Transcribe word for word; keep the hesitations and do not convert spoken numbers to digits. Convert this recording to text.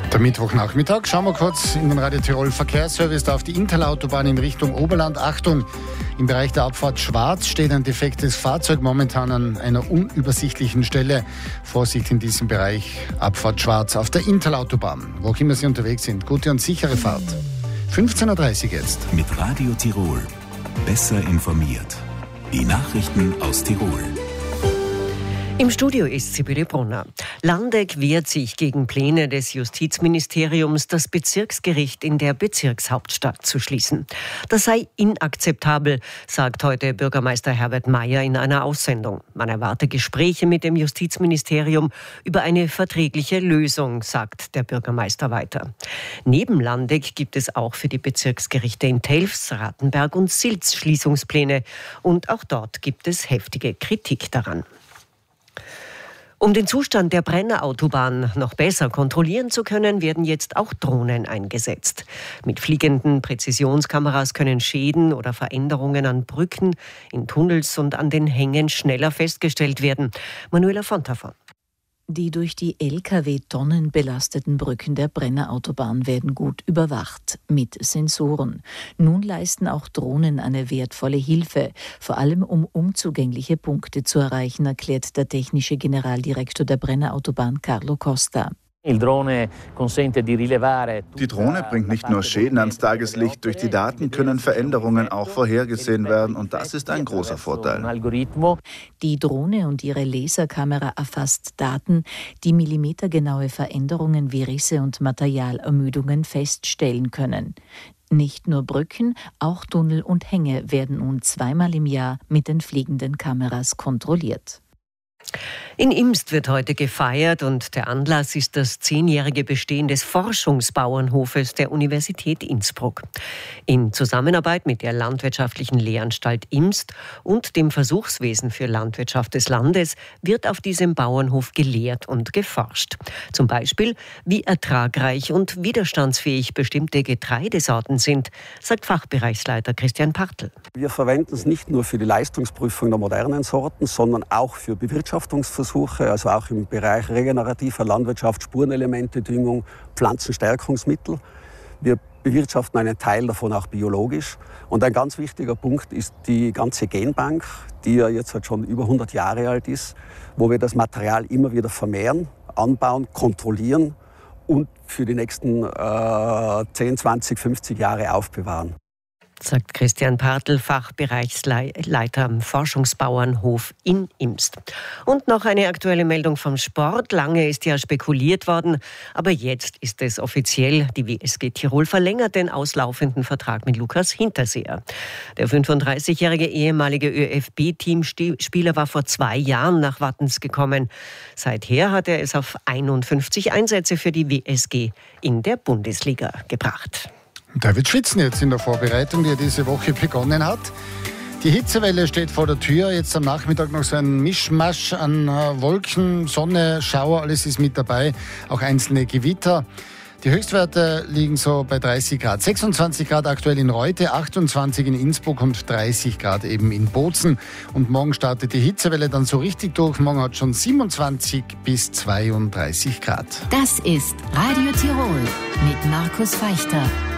Der Mittwochnachmittag. Schauen wir kurz in den Radio Tirol Verkehrsservice. Da auf die Intalautobahn in Richtung Oberland. Achtung, im Bereich der Abfahrt Schwarz steht ein defektes Fahrzeug momentan an einer unübersichtlichen Stelle. Vorsicht in diesem Bereich Abfahrt Schwarz auf der Intalautobahn. Wo auch immer Sie unterwegs sind, gute und sichere Fahrt. fünfzehn Uhr dreißig jetzt. Mit Radio Tirol. Besser informiert. Die Nachrichten aus Tirol. Im Studio ist Sibylle Brunner. Landeck wehrt sich gegen Pläne des Justizministeriums, das Bezirksgericht in der Bezirkshauptstadt zu schließen. Das sei inakzeptabel, sagt heute Bürgermeister Herbert Mayer in einer Aussendung. Man erwarte Gespräche mit dem Justizministerium über eine verträgliche Lösung, sagt der Bürgermeister weiter. Neben Landeck gibt es auch für die Bezirksgerichte in Telfs, Rattenberg und Silz Schließungspläne. Und auch dort gibt es heftige Kritik daran. Um den Zustand der Brennerautobahn noch besser kontrollieren zu können, werden jetzt auch Drohnen eingesetzt. Mit fliegenden Präzisionskameras können Schäden oder Veränderungen an Brücken, in Tunnels und an den Hängen schneller festgestellt werden. Manuela Fontafon. Die durch die L K W-Tonnen belasteten Brücken der Brennerautobahn werden gut überwacht, mit Sensoren. Nun leisten auch Drohnen eine wertvolle Hilfe, vor allem um unzugängliche Punkte zu erreichen, erklärt der technische Generaldirektor der Brennerautobahn Carlo Costa. Die Drohne bringt nicht nur Schäden ans Tageslicht, durch die Daten können Veränderungen auch vorhergesehen werden und das ist ein großer Vorteil. Die Drohne und ihre Laserkamera erfasst Daten, die millimetergenaue Veränderungen wie Risse und Materialermüdungen feststellen können. Nicht nur Brücken, auch Tunnel und Hänge werden nun zweimal im Jahr mit den fliegenden Kameras kontrolliert. In Imst wird heute gefeiert und der Anlass ist das zehnjährige Bestehen des Forschungsbauernhofes der Universität Innsbruck. In Zusammenarbeit mit der Landwirtschaftlichen Lehranstalt Imst und dem Versuchswesen für Landwirtschaft des Landes wird auf diesem Bauernhof gelehrt und geforscht. Zum Beispiel, wie ertragreich und widerstandsfähig bestimmte Getreidesorten sind, sagt Fachbereichsleiter Christian Partl. Wir verwenden es nicht nur für die Leistungsprüfung der modernen Sorten, sondern auch für Bewirtschaftungsversuche, also auch im Bereich regenerativer Landwirtschaft, Spurenelemente, Düngung, Pflanzenstärkungsmittel. Wir bewirtschaften einen Teil davon auch biologisch. Und ein ganz wichtiger Punkt ist die ganze Genbank, die ja jetzt halt schon über hundert Jahre alt ist, wo wir das Material immer wieder vermehren, anbauen, kontrollieren und für die nächsten äh, zehn, zwanzig, fünfzig Jahre aufbewahren. Sagt Christian Partl, Fachbereichsleiter am Forschungsbauernhof in Imst. Und noch eine aktuelle Meldung vom Sport. Lange ist ja spekuliert worden, aber jetzt ist es offiziell. Die W S G Tirol verlängert den auslaufenden Vertrag mit Lukas Hinterseher. Der fünfunddreißigjährige ehemalige Ö F B-Teamspieler war vor zwei Jahren nach Wattens gekommen. Seither hat er es auf einundfünfzig Einsätze für die W S G in der Bundesliga gebracht. Da wird schwitzen jetzt in der Vorbereitung, die ja diese Woche begonnen hat. Die Hitzewelle steht vor der Tür. Jetzt am Nachmittag noch so ein Mischmasch an Wolken, Sonne, Schauer, alles ist mit dabei. Auch einzelne Gewitter. Die Höchstwerte liegen so bei dreißig Grad. sechsundzwanzig Grad aktuell in Reute, achtundzwanzig in Innsbruck und dreißig Grad eben in Bozen. Und morgen startet die Hitzewelle dann so richtig durch. Morgen hat schon siebenundzwanzig bis zweiunddreißig Grad. Das ist Radio Tirol mit Markus Feichter.